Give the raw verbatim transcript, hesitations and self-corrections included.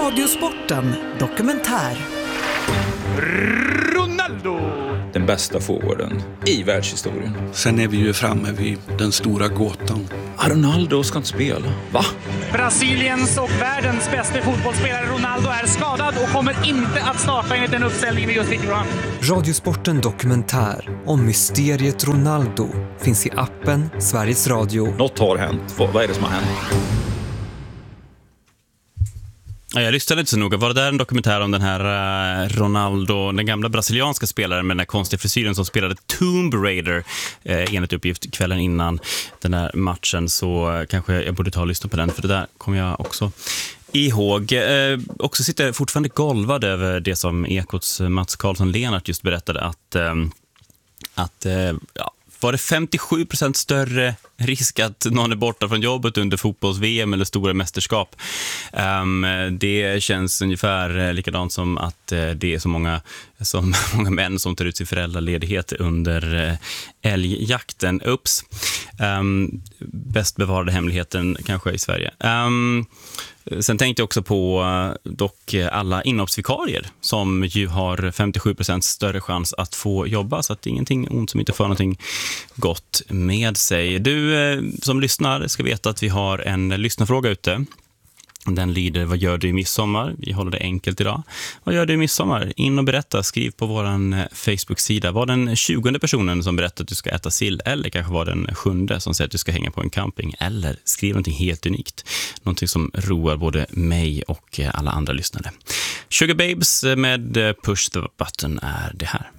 Radiosporten dokumentär. Ronaldo! Den bästa forwarden i världshistorien. Sen är vi ju framme vid den stora gåtan. Ronaldo ska inte spela. Va? Brasiliens och världens bästa fotbollsspelare Ronaldo är skadad och kommer inte att starta enligt den uppställningen vi just fick fram. Radiosporten dokumentär om mysteriet Ronaldo finns i appen Sveriges Radio. Något har hänt. Vad är det som har hänt? Ja, jag lyssnade inte så noga. Var det där en dokumentär om den här uh, Ronaldo, den gamla brasilianska spelaren med den här konstiga frisyren som spelade Tomb Raider eh, enligt uppgift kvällen innan den här matchen, så uh, kanske jag borde ta och lyssna på den, för det där kommer jag också ihåg. Eh, också sitter jag fortfarande golvad över det som Ekots Mats Karlsson-Lenart just berättade, att, eh, att eh, ja, var det femtiosju procent större risk att någon är borta från jobbet under fotbolls-V M eller stora mästerskap. Um, det känns ungefär likadant som att uh, det är så många, som många män som tar ut sin föräldraledighet under uh, älgjakten. Ups. Um, bäst bevarade hemligheten kanske i Sverige. Um, Sen tänkte jag också på dock alla inhoppsvikarier som ju har femtiosju procent större chans att få jobba, så att det är ingenting ont som inte får någonting gott med sig. Du som lyssnar ska veta att vi har en lyssnarfråga ute. Den lyder: vad gör du i midsommar? Vi håller det enkelt idag. Vad gör du i midsommar? In och berätta, skriv på våran Facebook-sida. Var den tjugonde personen som berättar att du ska äta sill, eller kanske var den sjunde som säger att du ska hänga på en camping, eller skriv någonting helt unikt. Någonting som roar både mig och alla andra lyssnare. Sugar Babes med Push the Button är det här.